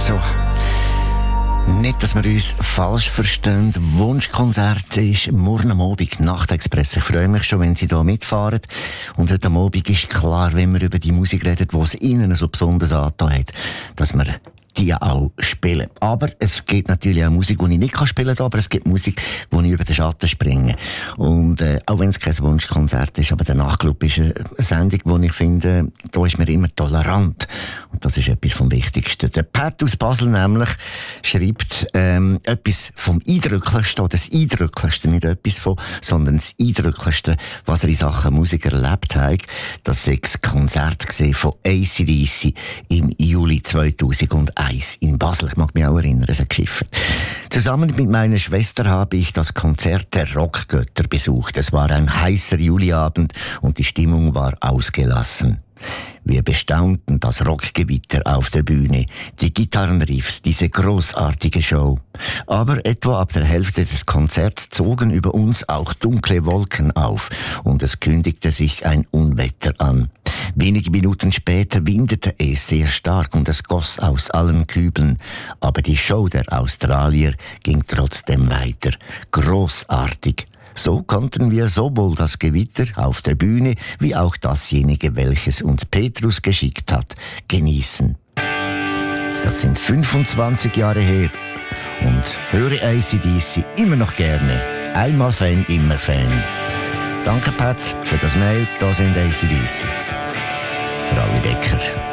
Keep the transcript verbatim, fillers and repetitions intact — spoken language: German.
So. Nicht, dass wir uns falsch verstehen. Wunschkonzert ist morgen am Abend, Nachtexpress. Ich freue mich schon, wenn Sie hier mitfahren. Und heute am Abend ist klar, wenn wir über die Musik reden, die es Ihnen so besonders angetan hat, dass wir die auch spielen. Aber es gibt natürlich auch Musik, die ich nicht spielen kann, aber es gibt Musik, die ich über den Schatten springe. Und äh, auch wenn es kein Wunschkonzert ist, aber der Nachtclub ist eine Sendung, wo ich finde, da ist man immer tolerant. Und das ist etwas vom Wichtigsten. Der Pat aus Basel nämlich schreibt ähm, etwas vom Eindrücklichsten, das Eindrücklichste, nicht etwas von, sondern das Eindrücklichste, was er in Sachen Musik erlebt hat. Das war das Konzert von A C D C im Juli zweitausendeins in Basel. Ich mag mich auch erinnern, es hat geschiffert. Zusammen mit meiner Schwester habe ich das Konzert der Rockgötter besucht. Es war ein heißer Juliabend und die Stimmung war ausgelassen. Wir bestaunten das Rockgewitter auf der Bühne, die Gitarrenriffs, diese großartige Show. Aber etwa ab der Hälfte des Konzerts zogen über uns auch dunkle Wolken auf und es kündigte sich ein Unwetter an. Wenige Minuten später windete es sehr stark und es goss aus allen Kübeln. Aber die Show der Australier ging trotzdem weiter. Großartig. So konnten wir sowohl das Gewitter auf der Bühne wie auch dasjenige, welches uns Petrus geschickt hat, genießen. Das sind fünfundzwanzig Jahre her und höre A C D C immer noch gerne. Einmal Fan, immer Fan. Danke Pat für das Mail, da sind A C D C. Frau Becker.